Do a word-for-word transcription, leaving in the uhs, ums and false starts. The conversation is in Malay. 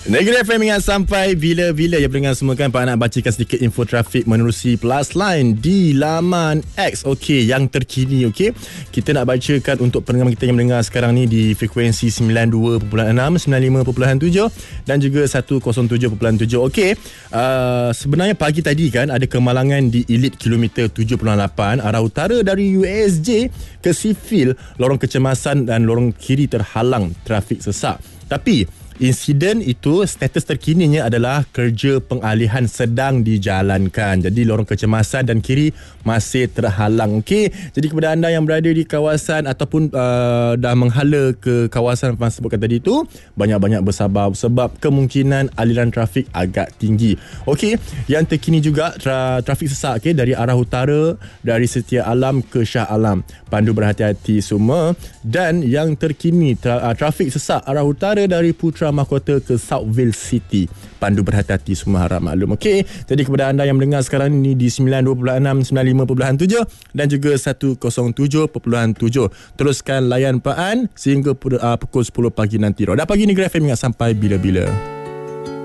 Negeri F M ingat sampai bila-bila. Ya, pendengar semua kan, Pak nak bacakan sedikit info trafik menerusi Plus Line di laman X. Okey, yang terkini. Okey, kita nak bacakan untuk pendengar kita yang mendengar sekarang ni di frekuensi sembilan puluh dua perpuluhan enam, sembilan puluh lima perpuluhan tujuh dan juga seratus tujuh perpuluhan tujuh. Okey, uh, sebenarnya pagi tadi kan ada kemalangan di Elite kilometer tujuh puluh lapan arah utara dari U S J ke Sifil. Lorong kecemasan dan lorong kiri terhalang trafik sesak. Tapi insiden itu status terkininya adalah kerja pengalihan sedang dijalankan. Jadi lorong kecemasan dan kiri masih terhalang. Okey, jadi kepada anda yang berada di kawasan ataupun uh, dah menghala ke kawasan yang sebutkan tadi itu, banyak-banyak bersabar sebab kemungkinan aliran trafik agak tinggi. Okey, yang terkini juga tra- trafik sesak okay, dari arah utara dari Setia Alam ke Shah Alam. Pandu berhati-hati semua. Dan yang terkini tra- uh, trafik sesak arah utara dari Putra Mahkota ke Southville City. Pandu berhati-hati semua, harap maklum. Okey, jadi kepada anda yang mendengar sekarang ini di sembilan puluh dua perpuluhan enam, sembilan puluh lima perpuluhan tujuh dan juga seratus tujuh perpuluhan tujuh, teruskan layan Pak An sehingga uh, pukul sepuluh pagi nanti. Roda Pagi Negeri F M ingat sampai bila-bila.